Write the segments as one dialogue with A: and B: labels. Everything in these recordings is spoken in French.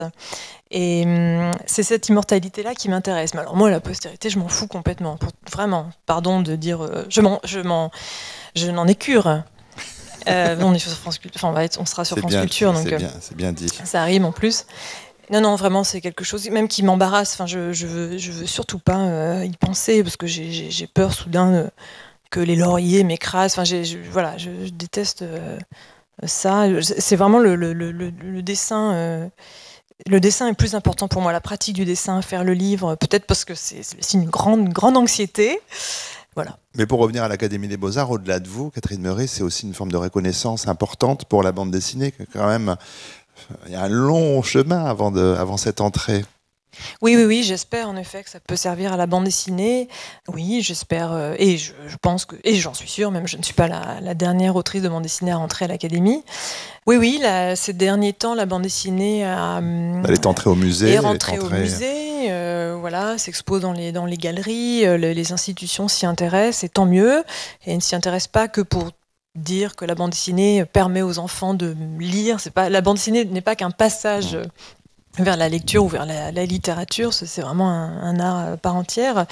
A: Et c'est cette immortalité-là qui m'intéresse. Mais alors moi, la postérité, je m'en fous complètement. Vraiment, pardon de dire, je n'en ai cure. On est sur France Culture, enfin, on sera sur France Culture, donc
B: c'est bien dit.
A: ça rime en plus. Non, vraiment, c'est quelque chose même qui m'embarrasse. Enfin, je veux surtout pas y penser parce que j'ai peur soudain que les lauriers m'écrasent. Enfin, voilà, je déteste ça. C'est vraiment le dessin. Le dessin est plus important pour moi, la pratique du dessin, faire le livre, peut-être parce que c'est une grande anxiété. Voilà.
B: Mais pour revenir à l'Académie des Beaux-Arts, au-delà de vous, Catherine Meurice, c'est aussi une forme de reconnaissance importante pour la bande dessinée. Quand même, il y a un long chemin avant cette entrée.
A: Oui, j'espère en effet que ça peut servir à la bande dessinée. Oui, j'espère, et je pense que, et j'en suis sûre, même je ne suis pas la dernière autrice de bande dessinée à rentrer à l'Académie. Oui, ces derniers temps, la bande dessinée
B: Elle est entrée au musée.
A: Voilà, s'expose dans les galeries, les institutions s'y intéressent, et tant mieux. Et elles ne s'y intéressent pas que pour dire que la bande dessinée permet aux enfants de lire. La bande dessinée n'est pas qu'un passage vers la lecture ou vers la littérature, c'est vraiment un art à part entière.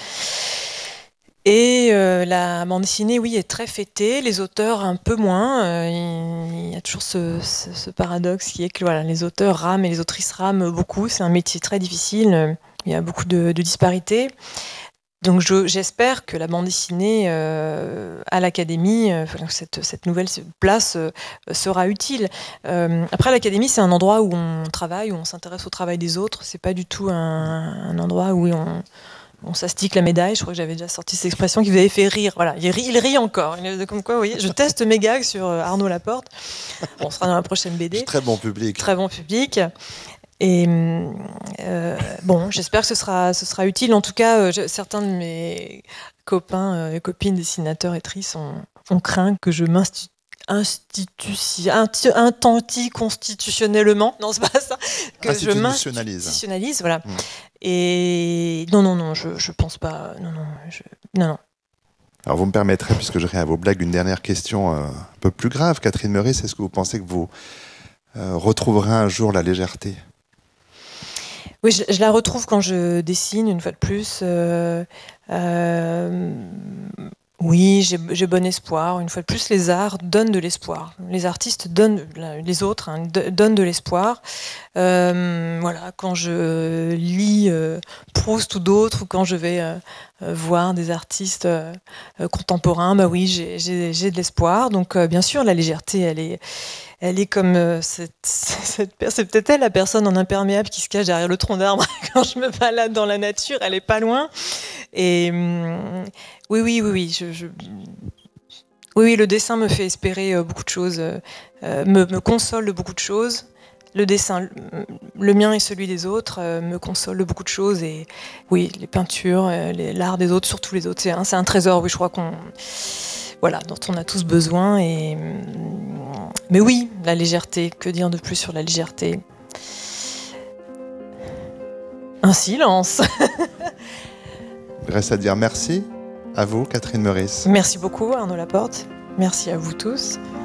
A: Et la bande dessinée, oui, est très fêtée, les auteurs un peu moins. Il y a toujours ce paradoxe qui est que voilà, les auteurs rament et les autrices rament beaucoup. C'est un métier très difficile, il y a beaucoup de disparités. Donc j'espère que la bande dessinée à l'Académie, cette nouvelle place sera utile. Après, l'Académie, c'est un endroit où on travaille, où on s'intéresse au travail des autres. C'est pas du tout un endroit où on s'astique la médaille. Je crois que j'avais déjà sorti cette expression qui vous avait fait rire. Voilà, il rit encore. Comme quoi, vous voyez, je teste mes gags sur Arnaud Laporte. On sera dans la prochaine BD.
B: Très bon public.
A: Très bon public. Et bon, j'espère que ce sera utile. En tout cas, certains de mes copains et copines dessinateurs et tristes ont craint que je constitutionnellement. Non, c'est pas ça. Que je m'institutionnalise, voilà. Et non, je pense pas. Non.
B: Alors vous me permettrez, puisque je reviens à vos blagues, une dernière question un peu plus grave. Catherine Meurice, est-ce que vous pensez que vous retrouverez un jour la légèreté ?
A: Oui, je la retrouve quand je dessine, une fois de plus. Oui, j'ai bon espoir. Une fois de plus, les arts donnent de l'espoir. Les artistes donnent, les autres donnent de l'espoir. Voilà, quand je lis Proust ou d'autres, ou quand je vais voir des artistes contemporains, bah oui, j'ai de l'espoir. Donc, bien sûr, la légèreté, elle est comme c'est peut-être elle, la personne en imperméable qui se cache derrière le tronc d'arbre quand je me balade dans la nature. Elle est pas loin. Et oui. Oui, le dessin me fait espérer beaucoup de choses, me console de beaucoup de choses. Le dessin, le mien et celui des autres, me console de beaucoup de choses. Et oui, les peintures, l'art des autres, surtout les autres, c'est un trésor. Oui, je crois dont on a tous besoin. Mais oui, la légèreté. Que dire de plus sur la légèreté ? Un silence.
B: Il reste à dire merci à vous, Catherine Meurice.
A: Merci beaucoup, Arnaud Laporte. Merci à vous tous.